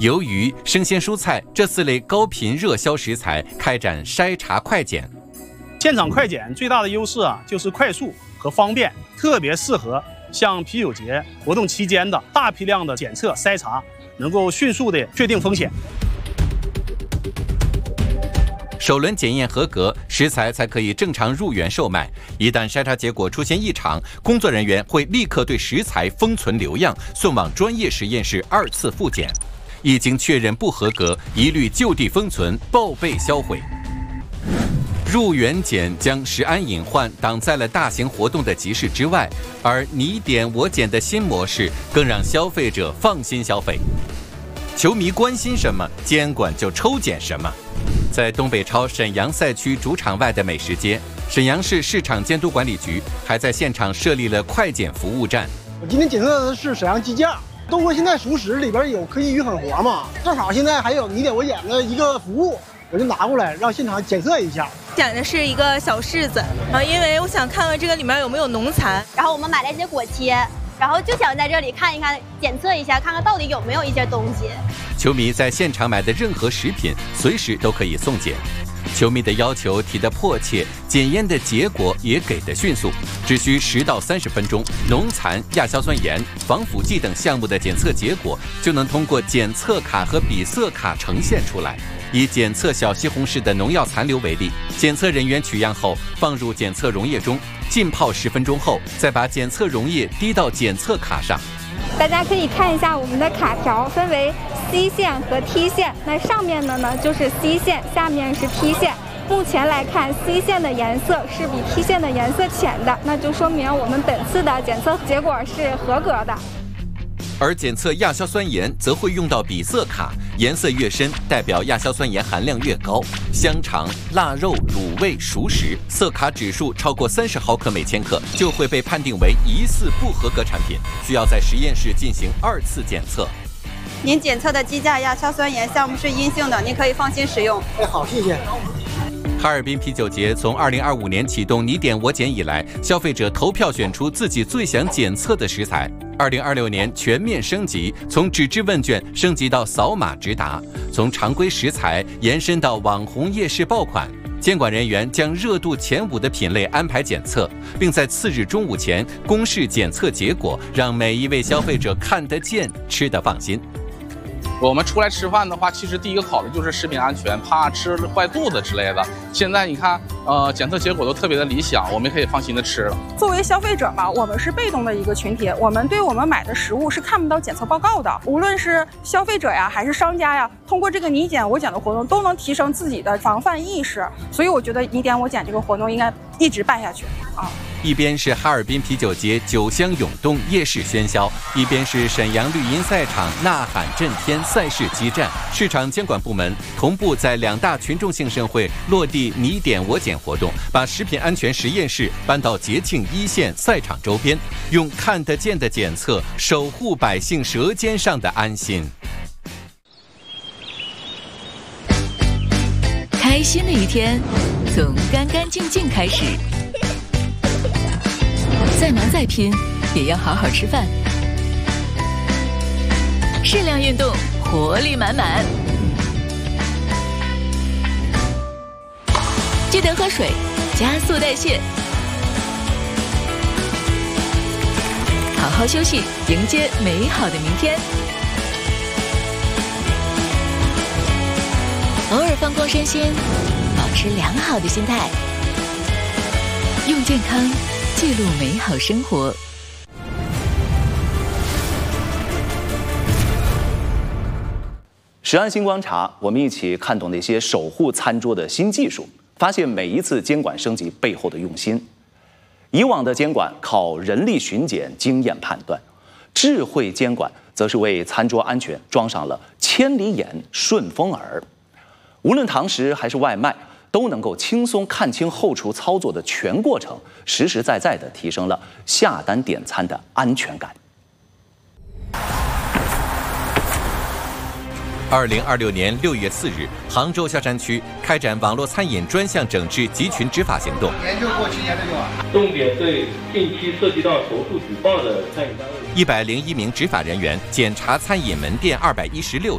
鱿鱼、生鲜蔬菜这4类高频热销食材开展筛查快检。 现场快检最大的优势就是快速和方便，特别适合像啤酒节活动期间的大批量的检测筛查，能够迅速的确定风险。 首轮检验合格，食材才可以正常入园售卖。一旦筛查结果出现异常，工作人员会立刻对食材封存留样，送往专业实验室2次复检。一经确认不合格，一律就地封存，报备销毁。入园检将食安隐患挡在了大型活动的集市之外，而你点我检的新模式更让消费者放心消费。球迷关心什么，监管就抽检什么。在东北超沈阳赛区主场外的美食街，沈阳市市场监督管理局还在现场设立了快检服务站。 我今天检测的是沈阳鸡架，都说现在熟食里边有科技与狠活嘛，正好现在还有你点我检的一个服务，我就拿过来让现场检测一下。 点的是一个小柿子，因为我想看看这个里面有没有农残， 然后我们买了一些果切。然后就想在这里看一看，检测一下，看看到底有没有一些东西。 球迷在现场买的任何食品，随时都可以送检。球迷的要求提得迫切，检验的结果也给得迅速，只需10到30分钟，农残、亚硝酸盐、防腐剂等项目的检测结果就能通过检测卡和比色卡呈现出来。以检测小西红柿的农药残留为例，检测人员取样后放入检测溶液中，浸泡10分钟后，再把检测溶液滴到检测卡上。 大家可以看一下我们的卡条分为 C 线和 T 线，那上面的呢就是 C 线，下面是 T 线。目前来看 ，C 线的颜色是比 T 线的颜色浅的，那就说明我们本次的检测结果是合格的。 而检测亚硝酸盐则会用到比色卡，颜色越深，代表亚硝酸盐含量越高。香肠、腊肉、卤味、熟食，色卡指数超过30毫克每千克，就会被判定为疑似不合格产品，需要在实验室进行2次检测。 您检测的鸡架亚硝酸盐项目是阴性的，您可以放心食用。 好，谢谢。 哈尔滨啤酒节从2025年启动你点我检以来，消费者投票选出自己最想检测的食材。2026年全面升级，从纸质问卷升级到扫码直达，从常规食材延伸到网红夜市爆款。监管人员将热度前5的品类安排检测，并在次日中午前公示检测结果，让每一位消费者看得见、吃得放心。 我们出来吃饭的话，其实第一个考虑就是食品安全，怕吃坏肚子之类的。现在你看，检测结果都特别的理想，我们可以放心的吃了。 作为消费者吧，我们是被动的一个群体，我们对我们买的食物是看不到检测报告的。无论是消费者呀，还是商家呀，通过这个你检我检的活动，都能提升自己的防范意识。所以我觉得你点我检这个活动应该一直办下去啊。 一边是哈尔滨啤酒节酒香涌动、夜市喧嚣，一边是沈阳绿茵赛场呐喊震天、赛事激战。市场监管部门同步在2大群众性盛会落地你点我检活动，把食品安全实验室搬到节庆一线赛场周边，用看得见的检测守护百姓舌尖上的安心。 开心的一天从干干净净开始，再忙再拼也要好好吃饭，适量运动，活力满满。记得喝水，加速代谢。好好休息，迎接美好的明天。偶尔放空身心，保持良好的心态，用健康记录美好生活。 食安新观察，我们一起看懂那些守护餐桌的新技术，发现每一次监管升级背后的用心。以往的监管靠人力巡检、经验判断，智慧监管则是为餐桌安全装上了千里眼、顺风耳。无论堂食还是外卖，都能够轻松看清后厨操作的全过程，实实在在地提升了下单点餐的安全感。 2026年6月4日，杭州萧山区开展网络餐饮专项整治集群执法行动。 研究过去年的用啊， 重点对近期涉及到投诉举报的餐饮单位。 101名执法人员检查餐饮门店216